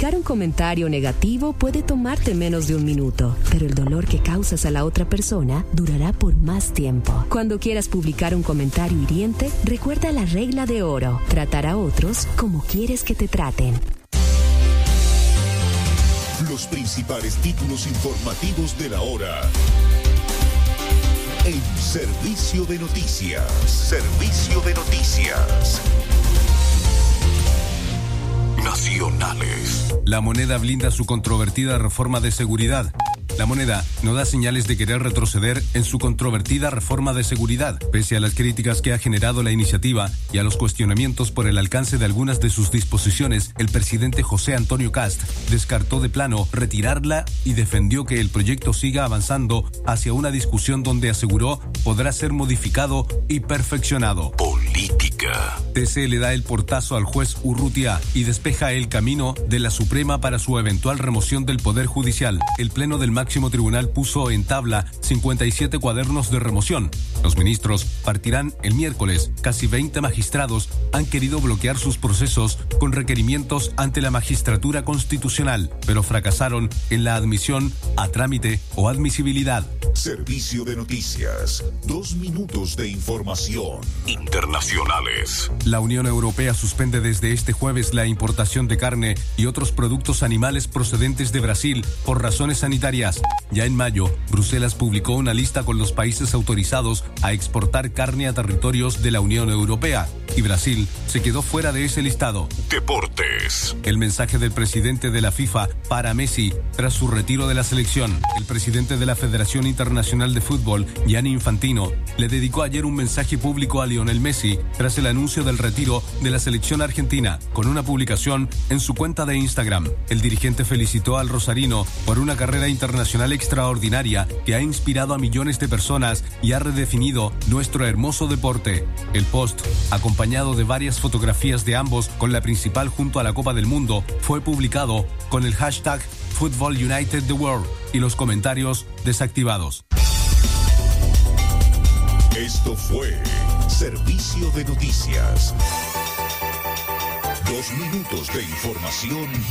Publicar un comentario negativo puede tomarte menos de un minuto, pero el dolor que causas a la otra persona durará por más tiempo. Cuando quieras publicar un comentario hiriente, recuerda la regla de oro: tratar a otros como quieres que te traten. Los principales títulos informativos de la hora. En Servicio de Noticias. Servicio de Noticias. Nacionales. La moneda blinda su controvertida reforma de seguridad. La moneda no da señales de querer retroceder en su controvertida reforma de seguridad, pese a las críticas que ha generado la iniciativa y a los cuestionamientos por el alcance de algunas de sus disposiciones. El presidente José Antonio Kast descartó de plano retirarla y defendió que el proyecto siga avanzando hacia una discusión donde aseguró podrá ser modificado y perfeccionado. Política. TC le da el portazo al juez Urrutia y despeja el camino de la Suprema para su eventual remoción del Poder Judicial. El Pleno del Máximo Tribunal puso en tabla 57 cuadernos de remoción. Los ministros partirán el miércoles. Casi 20 magistrados han querido bloquear sus procesos con requerimientos ante la magistratura constitucional, pero fracasaron en la admisión a trámite o admisibilidad. Servicio de Noticias. 2 minutos de información. Internacionales. La Unión Europea suspende desde este jueves la importación de carne y otros productos animales procedentes de Brasil por razones sanitarias. Ya en mayo, Bruselas publicó una lista con los países autorizados a exportar carne a territorios de la Unión Europea, y Brasil se quedó fuera de ese listado. Deportes. El mensaje del presidente de la FIFA para Messi tras su retiro de la selección. El presidente de la Federación Internacional de Fútbol, Gianni Infantino, le dedicó ayer un mensaje público a Lionel Messi tras el anuncio del retiro de la selección argentina. Con una publicación en su cuenta de Instagram, el dirigente felicitó al rosarino por una carrera internacional extraordinaria que ha inspirado a millones de personas y ha redefinido nuestro hermoso deporte. El post, acompañado de varias fotografías de ambos con la principal junto a la Copa del Mundo, fue publicado con el hashtag Football United the World y los comentarios desactivados. Esto fue Servicio de Noticias. 2 minutos de información